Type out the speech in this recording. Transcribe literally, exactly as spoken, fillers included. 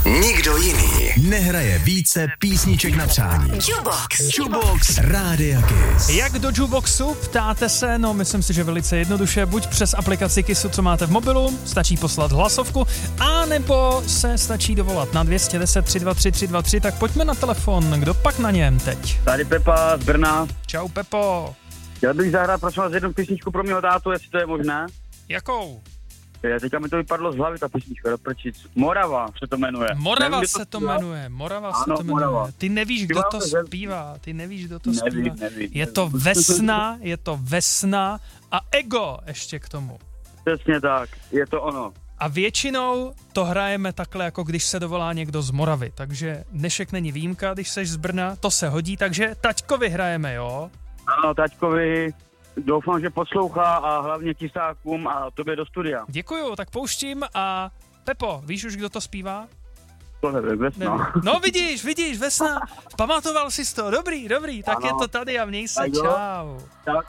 Nikdo jiný nehraje více písniček na přání. Jukebox. Jukebox Rádia Kiss. Jak do Jukeboxu? Ptáte se? No, myslím si, že velice jednoduše. Buď přes aplikaci Kissu, co máte v mobilu, stačí poslat hlasovku, a nebo se stačí dovolat na dvě stě deset tři dva tři tři dva tři. Tak pojďme na telefon. Kdo pak na něm teď? Tady Pepa z Brna. Čau, Pepo. Chtěl bych zahrát, prosím vás, jednu písničku pro mého tátu, jestli to je možné. Jakou? Je, teďka mi to vypadlo z hlavy, ta písnička, do prčic. Morava se to jmenuje. Morava Nevím, se to zpívá. jmenuje, Morava Ano, se to jmenuje. Morava. Ty nevíš, kdo Zpívá to to že- zpívá, ty nevíš, kdo to Nevím, zpívá. nevím, Je to nevím. Vesna, je to Vesna a Ego ještě k tomu. Přesně tak, je to ono. A většinou to hrajeme takhle, jako když se dovolá někdo z Moravy, takže dnešek není výjimka, když seš z Brna, to se hodí, takže taťkovi hrajeme, jo? Ano, taťkovi, doufám, že poslouchá a hlavně tisákům a tobě do studia. Děkuju, tak pouštím a Pepo, víš už, kdo to zpívá? To nevím, Vesna. Nevím. No vidíš, vidíš, Vesna, pamatoval jsi to, dobrý, dobrý, tak Ano. je to tady a měj se, Tak jo. čau. Tak,